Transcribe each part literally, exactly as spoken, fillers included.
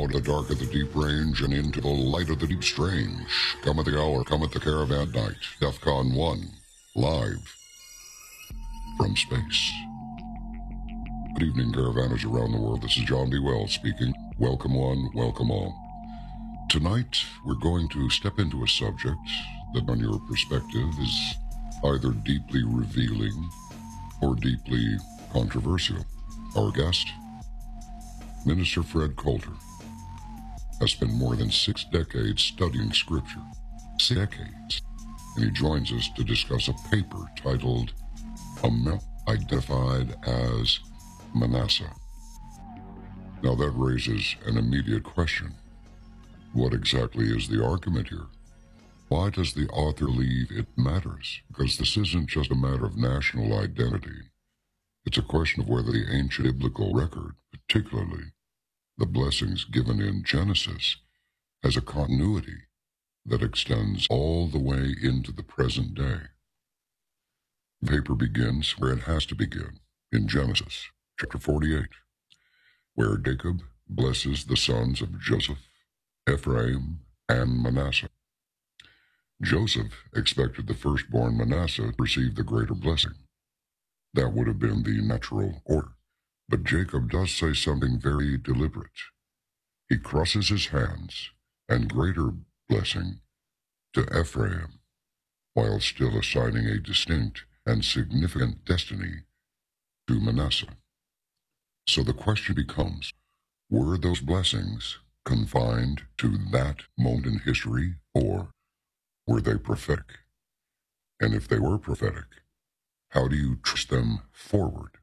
out of the dark of the deep range and into the light of the deep strange. Cometh the hour, cometh the caravan night. DEFCON one, live from space. Good evening, caravanners around the world. This is John B. Wells speaking. Welcome one, welcome all. Tonight, we're going to step into a subject that, on your perspective, is either deeply revealing or deeply controversial. Our guest, Minister Fred Coulter, has spent more than six decades studying Scripture. Six decades. And he joins us to discuss a paper titled America Identified as Manasseh. Now that raises an immediate question. What exactly is the argument here? Why does the author believe it matters? Because this isn't just a matter of national identity. It's a question of whether the ancient biblical record, particularly the blessings given in Genesis, has a continuity that extends all the way into the present day. The paper begins where it has to begin, in Genesis, chapter forty-eight, where Jacob blesses the sons of Joseph, Ephraim, and Manasseh. Joseph expected the firstborn Manasseh to receive the greater blessing. That would have been the natural order. But Jacob does say something very deliberate. He crosses his hands and greater blessing to Ephraim, while still assigning a distinct and significant destiny to Manasseh. So the question becomes, were those blessings confined to that moment in history, or were they prophetic? And if they were prophetic, how do you trace them forward?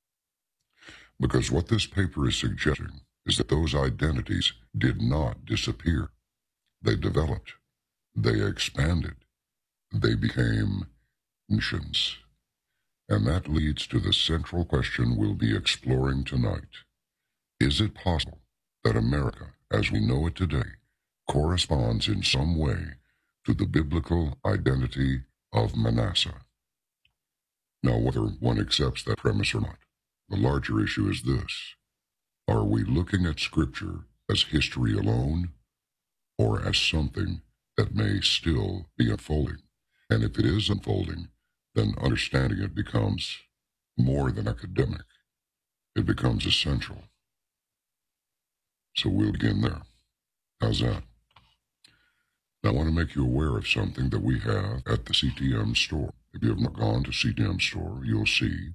Because what this paper is suggesting is that those identities did not disappear. They developed. They expanded. They became nations. And that leads to the central question we'll be exploring tonight. Is it possible that America, as we know it today, corresponds in some way to the biblical identity of Manasseh? Now, whether one accepts that premise or not, the larger issue is this. Are we looking at Scripture as history alone, or as something that may still be unfolding? And if it is unfolding, then understanding it becomes more than academic. It becomes essential. So we'll begin there. How's that? Now, I want to make you aware of something that we have at the C T M store. If you have not gone to C T M store, you'll see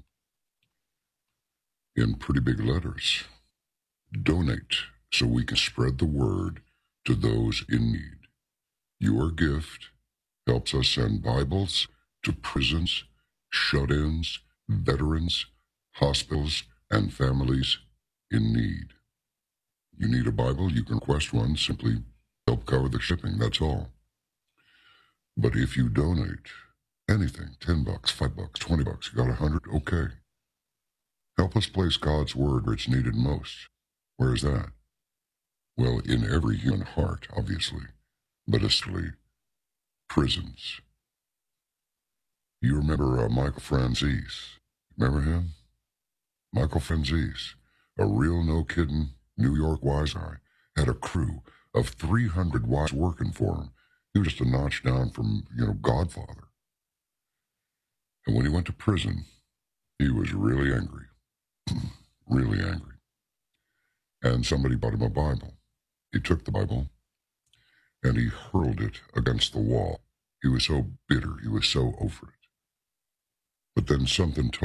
in pretty big letters, donate so we can spread the word to those in need. Your gift helps us send Bibles to prisons, shut-ins, veterans, hospitals, and families in need. You need a Bible, you can request one, simply help cover the shipping, that's all. But if you donate anything, ten bucks, five bucks, twenty bucks, you got a hundred, okay. Help us place God's word where it's needed most. Where is that? Well, in every human heart, obviously, but especially prisons. You remember uh, Michael Franzese? Remember him? Michael Franzese, a real no-kidding New York wise guy, had a crew of three hundred wives working for him. He was just a notch down from, you know, Godfather. And when he went to prison, he was really angry. really angry. And somebody bought him a Bible. He took the Bible and he hurled it against the wall. He was so bitter. He was so over it. But then something told